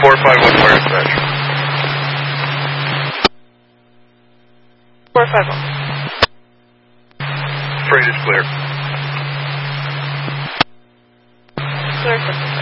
451 where dispatch. 451. Freight is clear. Clear.